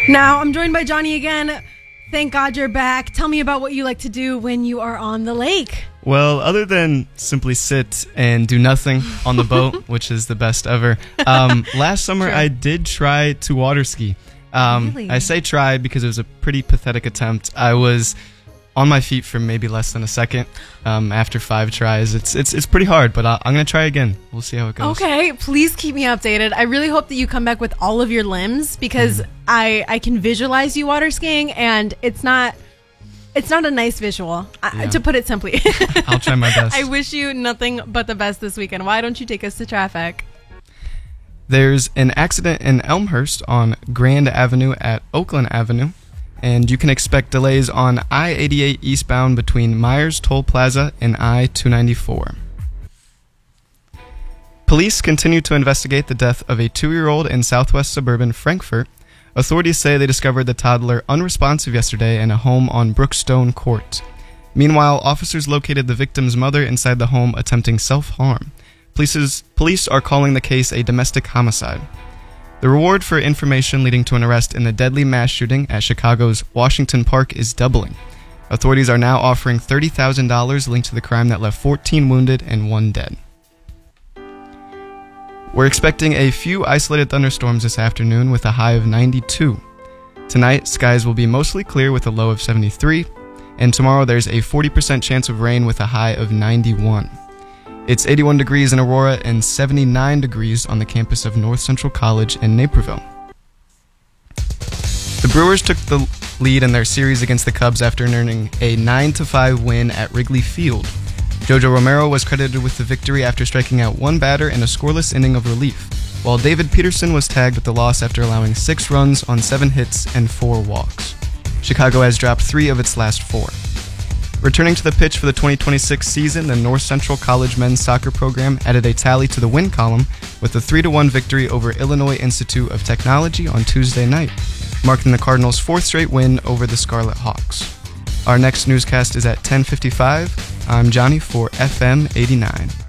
Now, I'm joined by Johnny again. Thank God you're back. Tell me about what you like to do when you are on the lake. Well, other than simply sit and do nothing on the boat, which is the best ever, last summer I did try to water ski. Really? I say try because it was a pretty pathetic attempt. I was on my feet for maybe less than a second after 5 tries. It's pretty hard, but I'm going to try again. We'll see how it goes. Okay, please keep me updated. I really hope that you come back with all of your limbs because I can visualize you water skiing, and it's not a nice visual, to put it simply. I'll try my best. I wish you nothing but the best this weekend. Why don't you take us to traffic? There's an accident in Elmhurst on Grand Avenue at Oakland Avenue, and you can expect delays on I-88 eastbound between Myers Toll Plaza and I-294. Police continue to investigate the death of a 2-year-old in southwest suburban Frankfort. Authorities say they discovered the toddler unresponsive yesterday in a home on Brookstone Court. Meanwhile, officers located the victim's mother inside the home attempting self-harm. Police are calling the case a domestic homicide. The reward for information leading to an arrest in the deadly mass shooting at Chicago's Washington Park is doubling. Authorities are now offering $30,000 linked to the crime that left 14 wounded and 1 dead. We're expecting a few isolated thunderstorms this afternoon with a high of 92. Tonight, skies will be mostly clear with a low of 73, and tomorrow there's a 40% chance of rain with a high of 91. It's 81 degrees in Aurora and 79 degrees on the campus of North Central College in Naperville. The Brewers took the lead in their series against the Cubs after earning a 9-5 win at Wrigley Field. Jojo Romero was credited with the victory after striking out 1 batter in a scoreless inning of relief, while David Peterson was tagged with the loss after allowing 6 runs on 7 hits and 4 walks. Chicago has dropped 3 of its last 4. Returning to the pitch for the 2026 season, the North Central College men's soccer program added a tally to the win column with a 3-1 victory over Illinois Institute of Technology on Tuesday night, marking the Cardinals' 4th straight win over the Scarlet Hawks. Our next newscast is at 10:55. I'm Johnny for FM 89.